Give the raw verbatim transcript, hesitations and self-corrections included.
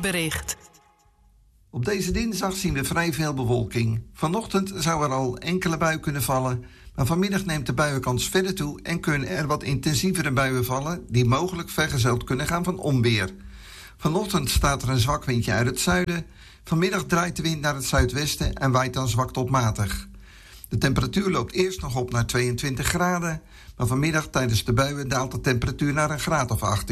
weerbericht. Op deze dinsdag zien we vrij veel bewolking. Vanochtend zou er al enkele buien kunnen vallen, maar vanmiddag neemt de buienkans verder toe en kunnen er wat intensievere buien vallen die mogelijk vergezeld kunnen gaan van onweer. Vanochtend staat er een zwak windje uit het zuiden. Vanmiddag draait de wind naar het zuidwesten en waait dan zwak tot matig. De temperatuur loopt eerst nog op naar tweeëntwintig graden, maar vanmiddag tijdens de buien daalt de temperatuur naar een graad of achttien.